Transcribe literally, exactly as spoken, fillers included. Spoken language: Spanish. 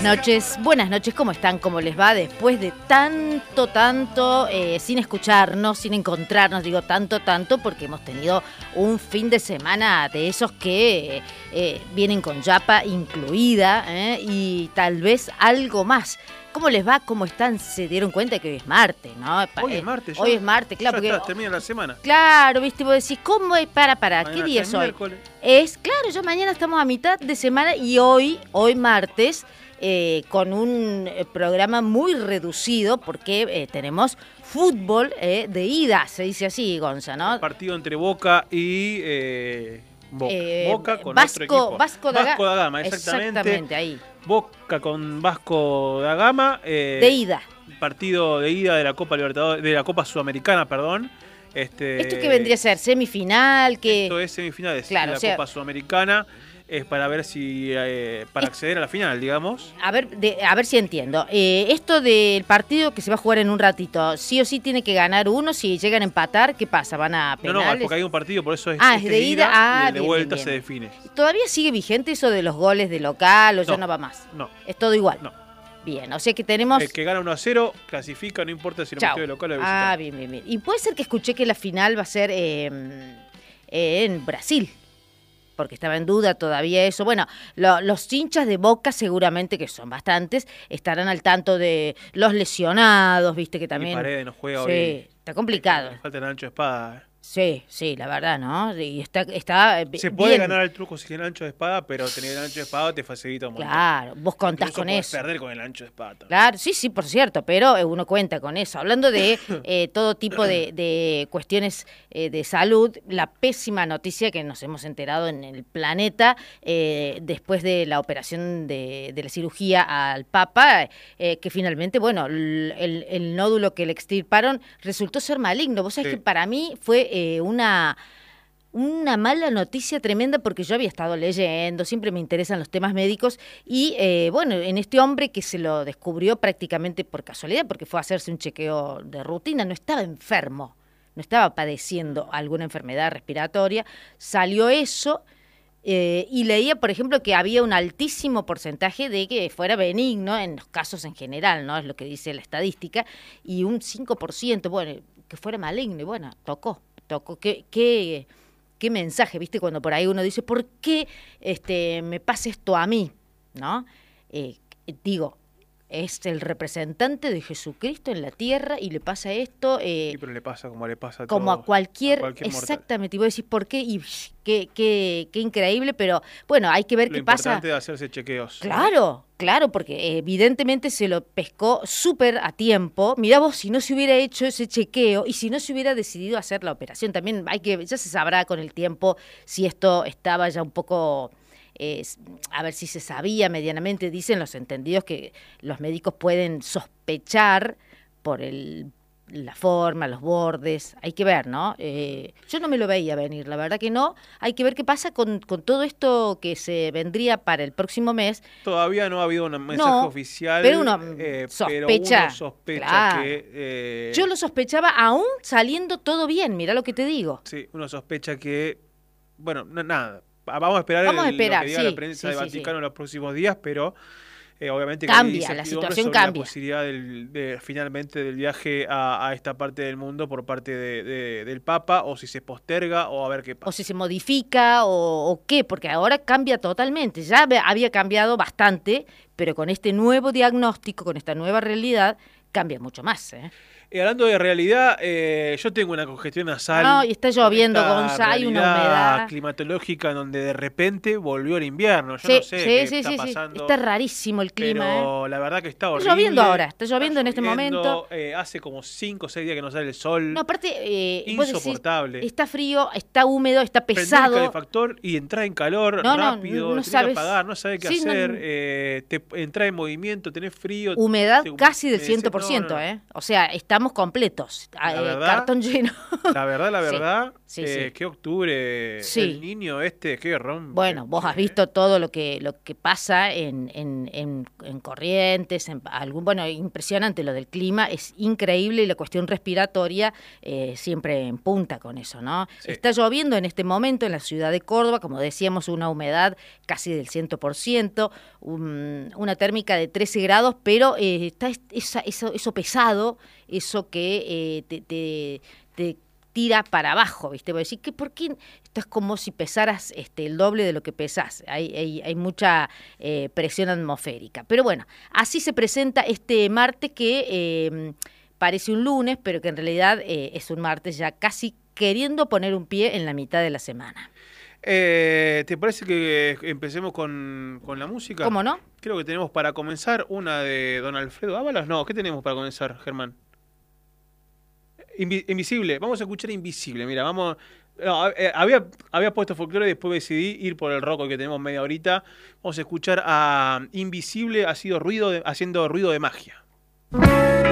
Buenas noches, buenas noches, ¿cómo están? ¿Cómo les va? Después de tanto, tanto, eh, sin escucharnos, sin encontrarnos, digo tanto, tanto, porque hemos tenido un fin de semana de esos que eh, eh, vienen con yapa incluida eh, y tal vez algo más. ¿Cómo les va? ¿Cómo están? Se dieron cuenta que hoy es martes, ¿no? Hoy es martes, ya. Hoy es martes, claro. Ya porque está, termina la semana. Claro, viste, vos decís, ¿cómo es? Para, para, Mañana ¿qué día es es hoy? miércoles. Es, claro, ya mañana estamos a mitad de semana y hoy, hoy martes, eh, con un eh, programa muy reducido porque eh, tenemos fútbol eh, de ida, se dice así, Gonza, ¿no? El partido entre Boca y eh, Boca. Eh, Boca con Vasco, otro equipo. Vasco da, Vasco da Gama, exactamente. Exactamente, ahí. Boca con Vasco da Gama. Eh, De ida. Partido de ida de la Copa Libertadores, de la Copa Sudamericana, perdón. Este, ¿Esto qué vendría a ser? ¿Semifinal? ¿Qué? Esto es semifinales Claro, de la o sea, Copa Sudamericana. Es para ver si, eh, para acceder a la final, digamos. A ver, de, a ver si entiendo. Eh, esto del partido que se va a jugar en un ratito, sí o sí tiene que ganar uno. Si llegan a empatar, ¿qué pasa? ¿Van a penales? No, no, es porque hay un partido, por eso es, ah, este es de ida, ah, y el de bien, vuelta bien, se bien. define. ¿Todavía sigue vigente eso de los goles de local o ya No, no va más? No. ¿Es todo igual? No. Bien, o sea que tenemos... El que gana uno a cero clasifica, no importa si lo Chau. metió de local o de visitante. Ah, bien, bien, bien. Y puede ser que escuché que la final va a ser eh, eh, en Brasil, porque estaba en duda todavía eso. Bueno, lo, los hinchas de Boca seguramente, que son bastantes, estarán al tanto de los lesionados, viste que también... Y Paredes no juega sí, hoy. está complicado. Le falta el ancho de espada. Sí, sí, la verdad, ¿no? Y está, está Se bien. puede ganar el truco sin el ancho de espada, pero tener el ancho de espada te facilita un montón. Claro, vos contás Incluso con podés eso. perder con el ancho de espada también. Claro, sí, sí, por cierto, pero uno cuenta con eso. Hablando de eh, todo tipo de, de cuestiones eh, de salud, la pésima noticia que nos hemos enterado en el planeta eh, después de la operación de, de la cirugía al Papa, eh, que finalmente, bueno, el, el, el nódulo que le extirparon resultó ser maligno. Vos sabés Sí. que para mí fue eh, una... Una mala noticia tremenda porque yo había estado leyendo, siempre me interesan los temas médicos y eh, bueno, en este hombre que se lo descubrió prácticamente por casualidad porque fue a hacerse un chequeo de rutina, no estaba enfermo, no estaba padeciendo alguna enfermedad respiratoria, salió eso eh, y leía, por ejemplo, que había un altísimo porcentaje de que fuera benigno en los casos en general, ¿no? Es lo que dice la estadística, y un cinco por ciento, bueno, que fuera maligno y bueno, tocó, tocó, que... que qué mensaje, ¿viste? Cuando por ahí uno dice, ¿por qué este, me pasa esto a mí? ¿No? Eh, digo, es el representante de Jesucristo en la tierra y le pasa esto... Eh, Sí, pero le pasa como le pasa a como todos, a cualquier... a cualquier mortal. Exactamente, y vos decís, ¿por qué? Y qué, qué, qué increíble, pero bueno, hay que ver Lo qué pasa... importante es hacerse chequeos. Claro, claro, porque evidentemente se lo pescó súper a tiempo. Mirá vos, si no se hubiera hecho ese chequeo y si no se hubiera decidido hacer la operación, también hay que, ya se sabrá con el tiempo si esto estaba ya un poco, eh, a ver si se sabía medianamente. Dicen los entendidos que los médicos pueden sospechar por el la forma, los bordes, hay que ver, ¿no? Eh, yo no me lo veía venir, la verdad que no. Hay que ver qué pasa con, con todo esto que se vendría para el próximo mes. Todavía no ha habido un mensaje No, oficial, pero uno eh, sospecha, pero uno sospecha claro. que... Eh, Yo lo sospechaba aún saliendo todo bien, mirá lo que te digo. Sí, uno sospecha que... Bueno, no, nada, vamos a esperar, Vamos a el- esperar, lo que diga sí, la prensa sí, del sí, Vaticano sí. en los próximos días, pero... Eh, obviamente que Cambia, hay la incertidumbre situación sobre cambia. la posibilidad del, de, finalmente del viaje a, a esta parte del mundo por parte de, de, del Papa, o si se posterga, o a ver qué pasa. O si se modifica o, o qué, porque ahora cambia totalmente. Ya había cambiado bastante, pero con este nuevo diagnóstico, con esta nueva realidad, cambia mucho más, ¿eh? Y hablando de realidad, eh, yo tengo una congestión nasal. No, y está lloviendo, esta Gonza, hay una realidad humedad climatológica en donde de repente volvió el invierno. Yo sí, no sé sí, qué sí, está sí, sí. pasando. Está rarísimo el clima, Pero ¿eh? la verdad que está horrible. Está lloviendo ahora, está lloviendo Está en este lloviendo, momento. eh, hace como cinco o seis días que no sale el sol. No, aparte, eh, vos decís, Insoportable. está frío, está húmedo, está Prender el pesado. calefactor y entrar en calor No, no, rápido, no tenés sabes. que apagar, no sabés qué Sí, no, hacer, no. eh, te entra en movimiento, tenés frío. Humedad te- casi del te- cien por ciento, no, no, no. ¿eh? O sea, estamos estamos completos, La eh, verdad, cartón lleno. La verdad, la verdad, sí, eh, sí. qué octubre, Sí. el niño este, qué rompe. Bueno, vos has visto todo lo que lo que pasa en, en, en, en Corrientes, en algún, bueno, impresionante lo del clima, es increíble y la cuestión respiratoria eh, siempre en punta con eso, ¿no? Sí. Está lloviendo en este momento en la ciudad de Córdoba, como decíamos, una humedad casi del cien por ciento, un, una térmica de trece grados, pero eh, está esa, eso, eso pesado, eso que eh, te, te, te tira para abajo, ¿viste? Voy a decir, que ¿por qué estás como si pesaras este, el doble de lo que pesás? Hay, hay, hay mucha eh, presión atmosférica. Pero bueno, así se presenta este martes que eh, parece un lunes, pero que en realidad eh, es un martes ya casi queriendo poner un pie en la mitad de la semana. Eh, ¿Te parece que empecemos con, con la música? ¿Cómo no? Creo que tenemos para comenzar una de don Alfredo Ábalos. No, ¿qué tenemos para comenzar, Germán? Invi Invisible, vamos a escuchar Invisible, mira, vamos... No, eh, había, había puesto folclore y después decidí ir por el rock que tenemos media horita. Vamos a escuchar a Invisible, ha sido ruido de, haciendo ruido de magia.